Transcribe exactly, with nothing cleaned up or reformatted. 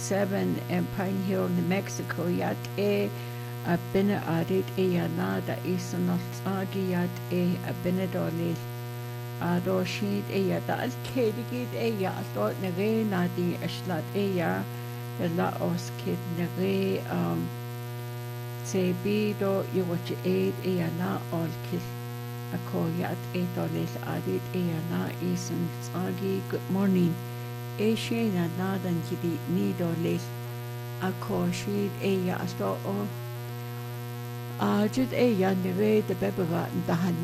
seven in Pine Hill, New Mexico. Yat e a binne arit e yana da isanot agi yat e a binne dolil. A do sheet e ya da al kedigit e ya do nere na di ashlat e ya la os kid nere um se bido yuwach e e yana all kid. A koyat e dolil arit e yana isan agi. Good morning. E shena nadan kidi ni dolil. A ko sheet e ya sto o. A jud e ya nere de bebewa dahan